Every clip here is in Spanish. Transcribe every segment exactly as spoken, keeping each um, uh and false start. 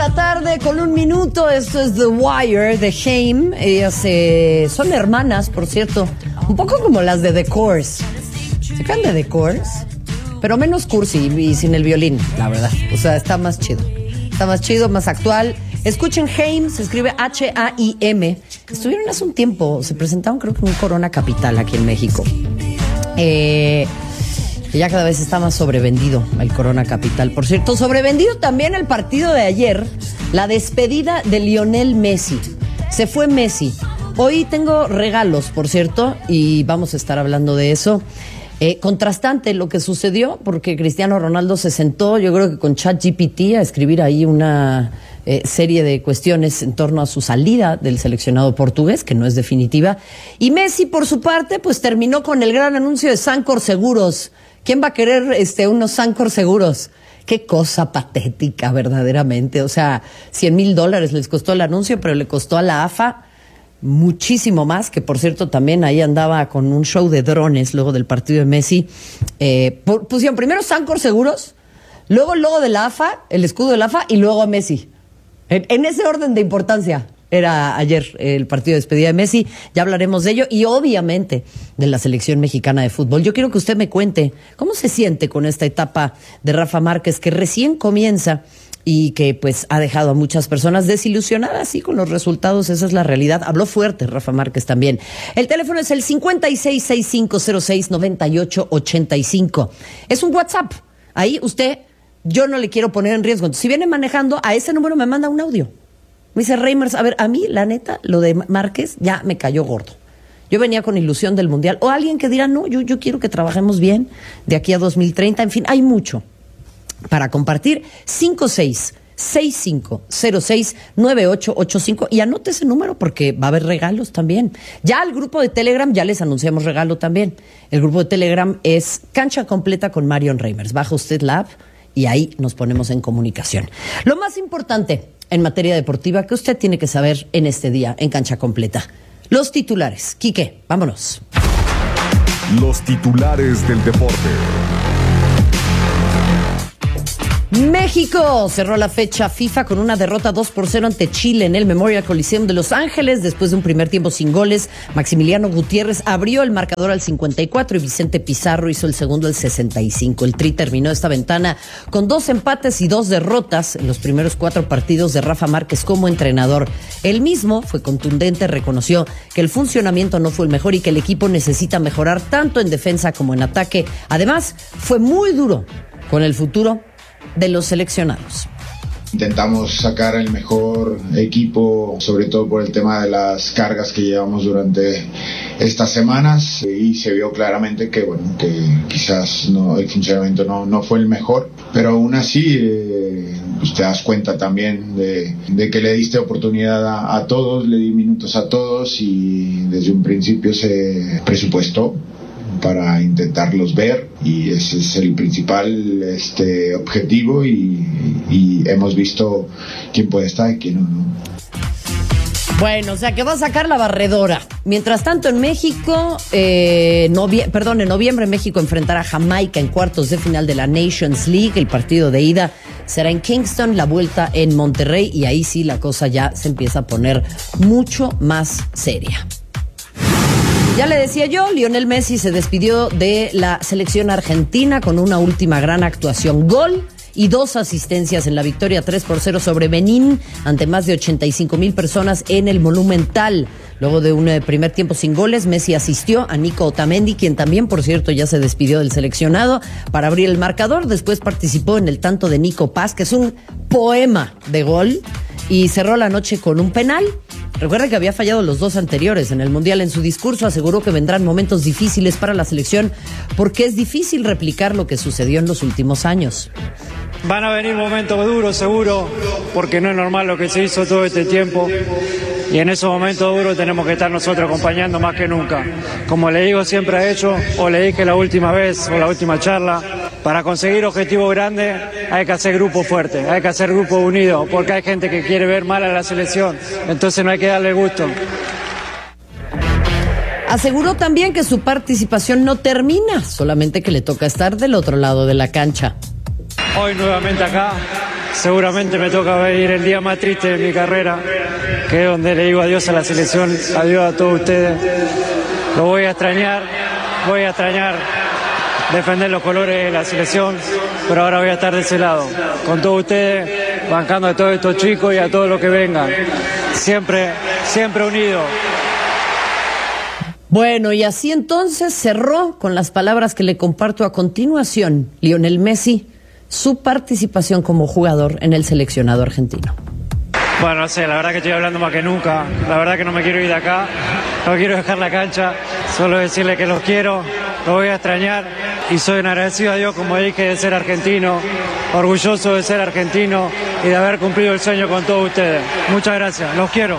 la tarde con un minuto. Esto es The Wire de Haim. Ellas eh, son hermanas, por cierto, un poco como las de The Course. ¿Se acuerdan de The Course? Pero menos cursi y sin el violín, la verdad. O sea, está más chido. Está más chido, más actual. Escuchen Haim, se escribe H A I M. Estuvieron hace un tiempo, se presentaron creo que en un Corona Capital aquí en México. Eh... que ya cada vez está más sobrevendido el Corona Capital. Por cierto, sobrevendido también el partido de ayer, la despedida de Lionel Messi. Se fue Messi. Hoy tengo regalos, por cierto, y vamos a estar hablando de eso. Eh, contrastante lo que sucedió, porque Cristiano Ronaldo se sentó, yo creo que con ChatGPT, a escribir ahí una eh, serie de cuestiones en torno a su salida del seleccionado portugués, que no es definitiva. Y Messi, por su parte, pues terminó con el gran anuncio de Sancor Seguros. ¿Quién va a querer este, unos Sancor Seguros? Qué cosa patética, verdaderamente. O sea, cien mil dólares les costó el anuncio, pero le costó a la A F A muchísimo más, que por cierto también ahí andaba con un show de drones luego del partido de Messi. Eh, pusieron primero Sancor Seguros, luego el logo de la A F A, el escudo de la A F A, y luego a Messi. En, en ese orden de importancia era ayer el partido de despedida de Messi. Ya hablaremos de ello y obviamente de la selección mexicana de fútbol. Yo quiero que usted me cuente cómo se siente con esta etapa de Rafa Márquez, que recién comienza y que pues ha dejado a muchas personas desilusionadas, sí, con los resultados. Esa es la realidad. Habló fuerte Rafa Márquez también. El teléfono es el cincuenta y seis, sesenta y cinco cero seis, noventa y ocho ochenta y cinco. Es un WhatsApp. Ahí usted, yo no le quiero poner en riesgo. Entonces, si viene manejando, a ese número me manda un audio. Me dice, Reimers, a ver, a mí, la neta, lo de Márquez ya me cayó gordo. Yo venía con ilusión del Mundial. O alguien que dirá, no, yo, yo quiero que trabajemos bien de aquí a dos mil treinta. En fin, hay mucho para compartir. cincuenta y seis, sesenta y cinco cero seis, noventa y ocho ochenta y cinco. Y anote ese número porque va a haber regalos también. Ya el grupo de Telegram, ya les anunciamos regalo también. El grupo de Telegram es Cancha Completa con Marion Reimers. Baja usted la app y ahí nos ponemos en comunicación. Lo más importante en materia deportiva que usted tiene que saber en este día en Cancha Completa. Los titulares. Quique, vámonos. Los titulares del deporte. México cerró la fecha FIFA con una derrota dos por cero ante Chile en el Memorial Coliseum de Los Ángeles. Después de un primer tiempo sin goles, Maximiliano Gutiérrez abrió el marcador al cincuenta y cuatro y Vicente Pizarro hizo el segundo al sesenta y cinco. El Tri terminó esta ventana con dos empates y dos derrotas en los primeros cuatro partidos de Rafa Márquez como entrenador. Él mismo fue contundente, reconoció que el funcionamiento no fue el mejor y que el equipo necesita mejorar tanto en defensa como en ataque. Además, fue muy duro con el futuro de los seleccionados. Intentamos sacar el mejor equipo, sobre todo por el tema de las cargas que llevamos durante estas semanas, y se vio claramente que bueno que quizás no, el funcionamiento no, no fue el mejor, pero aún así eh, pues te das cuenta también de, de que le diste oportunidad a, a todos, le di minutos a todos y desde un principio se presupuestó para intentarlos ver y ese es el principal este objetivo y, y hemos visto quién puede estar y quién no, no. Bueno, o sea que va a sacar la barredora. Mientras tanto en México, eh, novie- perdón, en noviembre México enfrentará a Jamaica en cuartos de final de la Nations League. El partido de ida será en Kingston, la vuelta en Monterrey y ahí sí la cosa ya se empieza a poner mucho más seria. Ya le decía yo, Lionel Messi se despidió de la selección argentina con una última gran actuación. Gol y dos asistencias en la victoria tres por cero sobre Benín ante más de ochenta y cinco mil personas en el Monumental. Luego de un primer tiempo sin goles, Messi asistió a Nico Otamendi, quien también, por cierto, ya se despidió del seleccionado para abrir el marcador. Después participó en el tanto de Nico Paz, que es un poema de gol, y cerró la noche con un penal. Recuerda que había fallado los dos anteriores en el Mundial. En su discurso aseguró que vendrán momentos difíciles para la selección porque es difícil replicar lo que sucedió en los últimos años. Van a venir momentos duros, seguro, porque no es normal lo que se hizo todo este tiempo. Y en esos momentos duros tenemos que estar nosotros acompañando más que nunca. Como le digo siempre a ellos, o le dije la última vez, o la última charla, para conseguir objetivos grandes hay que hacer grupos fuertes, hay que hacer grupos unidos, porque hay gente que quiere ver mal a la selección, entonces no hay que darle gusto. Aseguró también que su participación no termina, solamente que le toca estar del otro lado de la cancha. Hoy nuevamente acá, seguramente me toca vivir el día más triste de mi carrera, que es donde le digo adiós a la selección, adiós a todos ustedes. Lo voy a extrañar, voy a extrañar defender los colores de la selección, pero ahora voy a estar de ese lado, con todos ustedes, bancando a todos estos chicos y a todos los que vengan. Siempre, siempre unidos. Bueno, y así entonces cerró con las palabras que le comparto a continuación Lionel Messi, su participación como jugador en el seleccionado argentino. Bueno, no sé, la verdad que estoy hablando más que nunca, la verdad que no me quiero ir de acá, no quiero dejar la cancha, solo decirle que los quiero, los voy a extrañar y soy un agradecido a Dios, como dije, de ser argentino, orgulloso de ser argentino y de haber cumplido el sueño con todos ustedes. Muchas gracias, los quiero.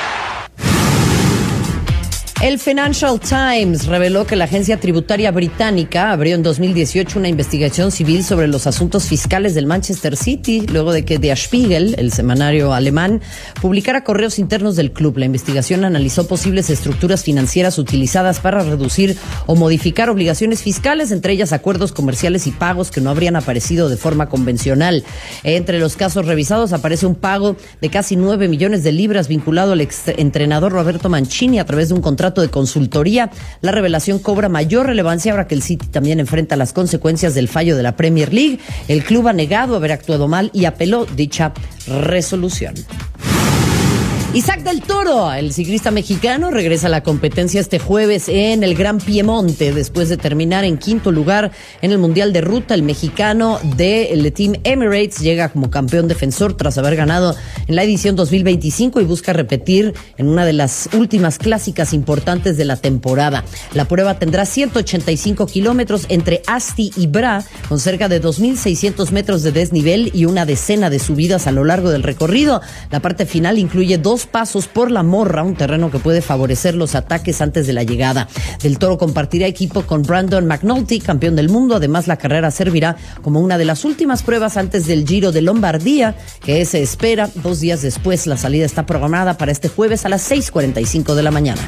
El Financial Times reveló que la agencia tributaria británica abrió en dos mil dieciocho una investigación civil sobre los asuntos fiscales del Manchester City, luego de que Der Spiegel, el semanario alemán, publicara correos internos del club. La investigación analizó posibles estructuras financieras utilizadas para reducir o modificar obligaciones fiscales, entre ellas acuerdos comerciales y pagos que no habrían aparecido de forma convencional. Entre los casos revisados aparece un pago de casi nueve millones de libras vinculado al exentrenador Roberto Mancini a través de un contrato de consultoría. La revelación cobra mayor relevancia ahora que el City también enfrenta las consecuencias del fallo de la Premier League. El club ha negado haber actuado mal y apeló dicha resolución. Isaac del Toro, el ciclista mexicano, regresa a la competencia este jueves en el Gran Piemonte después de terminar en quinto lugar en el Mundial de Ruta. El mexicano del Team Emirates llega como campeón defensor tras haber ganado en la edición dos mil veinticinco y busca repetir en una de las últimas clásicas importantes de la temporada. La prueba tendrá ciento ochenta y cinco kilómetros entre Asti y Bra, con cerca de dos mil seiscientos metros de desnivel y una decena de subidas a lo largo del recorrido. La parte final incluye dos pasos por la Morra, un terreno que puede favorecer los ataques antes de la llegada. Del Toro compartirá equipo con Brandon McNulty, campeón del mundo. Además, la carrera servirá como una de las últimas pruebas antes del Giro de Lombardía, que se espera dos días después. La salida está programada para este jueves a las seis cuarenta y cinco de la mañana.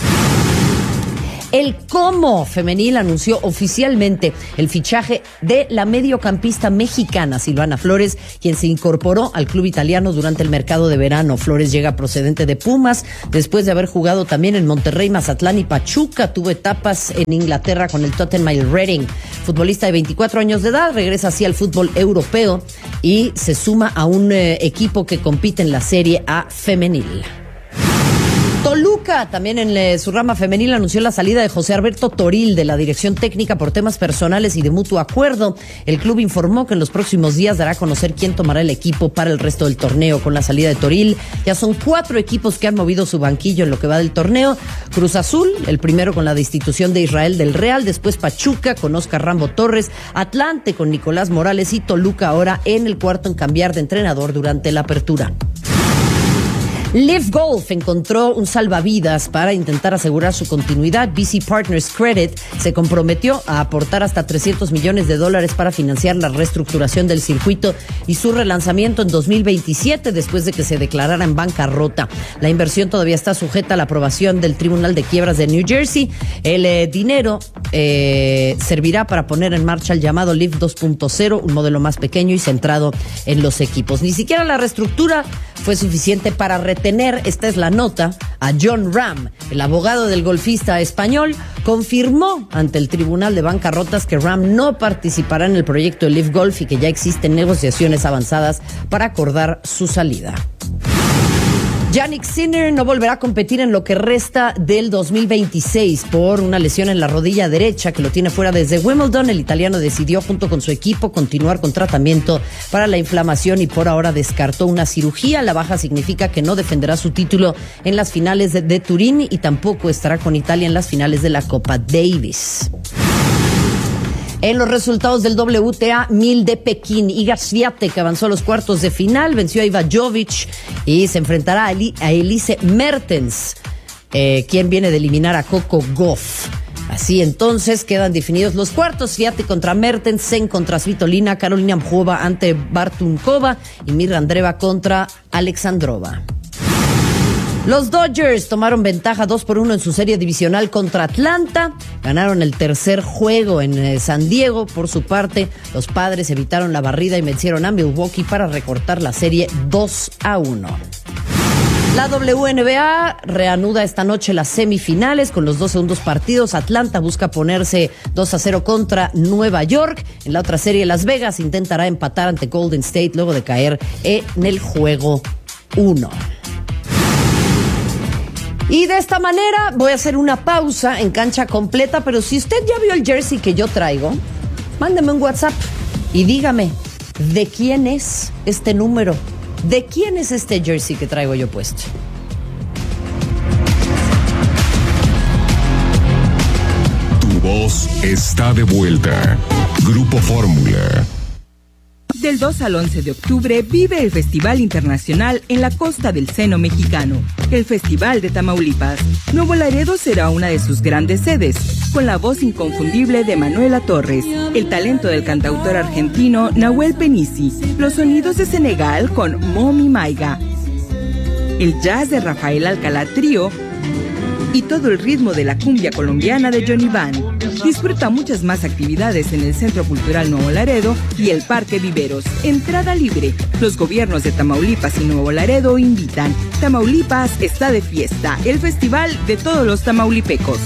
El Como femenil anunció oficialmente el fichaje de la mediocampista mexicana Silvana Flores, quien se incorporó al club italiano durante el mercado de verano. Flores llega procedente de Pumas, después de haber jugado también en Monterrey, Mazatlán y Pachuca. Tuvo etapas en Inglaterra con el Tottenham Reading. Futbolista de veinticuatro años de edad, regresa así al fútbol europeo y se suma a un eh, equipo que compite en la Serie A femenil. Toluca, también en eh, su rama femenil, anunció la salida de José Alberto Toril de la dirección técnica por temas personales y de mutuo acuerdo. El club informó que en los próximos días dará a conocer quién tomará el equipo para el resto del torneo. Con la salida de Toril, ya son cuatro equipos que han movido su banquillo en lo que va del torneo. Cruz Azul, el primero con la destitución de Israel del Real, después Pachuca con Oscar Rambo Torres, Atlante con Nicolás Morales y Toluca ahora en el cuarto en cambiar de entrenador durante la apertura. Live Golf encontró un salvavidas para intentar asegurar su continuidad. B C Partners Credit se comprometió a aportar hasta trescientos millones de dólares para financiar la reestructuración del circuito y su relanzamiento en dos mil veintisiete después de que se declarara en bancarrota. La inversión todavía está sujeta a la aprobación del Tribunal de Quiebras de New Jersey. El eh, dinero eh, servirá para poner en marcha el llamado Live dos punto cero, un modelo más pequeño y centrado en los equipos. Ni siquiera la reestructura fue suficiente para retener, esta es la nota, a Jon Rahm. El abogado del golfista español confirmó ante el Tribunal de Bancarrotas que Rahm no participará en el proyecto de Live Golf y que ya existen negociaciones avanzadas para acordar su salida. Jannik Sinner no volverá a competir en lo que resta del dos mil veintiséis por una lesión en la rodilla derecha que lo tiene fuera desde Wimbledon. El italiano decidió junto con su equipo continuar con tratamiento para la inflamación y por ahora descartó una cirugía. La baja significa que no defenderá su título en las finales de, de Turín y tampoco estará con Italia en las finales de la Copa Davis. En los resultados del W T A mil de Pekín, Iga Swiatek avanzó a los cuartos de final, venció a Iva Jovic y se enfrentará a, Eli- a Elise Mertens, eh, quien viene de eliminar a Coco Gauff. Así entonces quedan definidos los cuartos: Swiatek contra Mertens, Sen contra Svitolina, Karolina Mchova ante Bartunkova y Mirra Andreeva contra Alexandrova. Los Dodgers tomaron ventaja dos por uno en su serie divisional contra Atlanta. Ganaron el tercer juego en eh, San Diego. Por su parte, los Padres evitaron la barrida y vencieron a Milwaukee para recortar la serie dos a uno. La W N B A reanuda esta noche las semifinales con los dos segundos partidos. Atlanta busca ponerse dos a cero contra Nueva York. En la otra serie, Las Vegas intentará empatar ante Golden State luego de caer en el juego uno. Y de esta manera voy a hacer una pausa en Cancha Completa, pero si usted ya vio el jersey que yo traigo, mándeme un WhatsApp y dígame, ¿de quién es este número? ¿De quién es este jersey que traigo yo puesto? Tu voz está de vuelta. Grupo Fórmula. Del dos al once de octubre vive el Festival Internacional en la Costa del Seno Mexicano, el Festival de Tamaulipas. Nuevo Laredo será una de sus grandes sedes, con la voz inconfundible de Manuela Torres, el talento del cantautor argentino Nahuel Penisi, los sonidos de Senegal con Momi Maiga, el jazz de Rafael Alcalá Trío y todo el ritmo de la cumbia colombiana de Johnny Van. Disfruta muchas más actividades en el Centro Cultural Nuevo Laredo y el Parque Viveros. Entrada libre. Los gobiernos de Tamaulipas y Nuevo Laredo invitan. Tamaulipas está de fiesta. El festival de todos los tamaulipecos.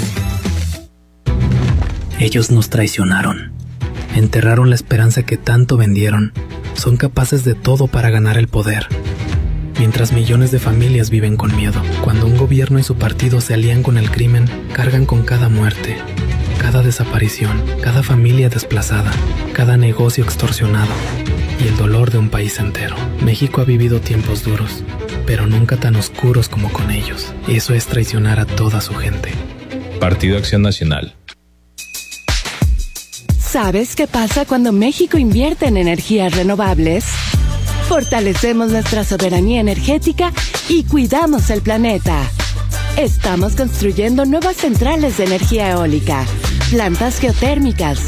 Ellos nos traicionaron. Enterraron la esperanza que tanto vendieron. Son capaces de todo para ganar el poder. Mientras millones de familias viven con miedo. Cuando un gobierno y su partido se alían con el crimen, cargan con cada muerte, cada desaparición, cada familia desplazada, cada negocio extorsionado y el dolor de un país entero. México ha vivido tiempos duros, pero nunca tan oscuros como con ellos. Eso es traicionar a toda su gente. Partido Acción Nacional. ¿Sabes qué pasa cuando México invierte en energías renovables? Fortalecemos nuestra soberanía energética y cuidamos el planeta. Estamos construyendo nuevas centrales de energía eólica, plantas geotérmicas,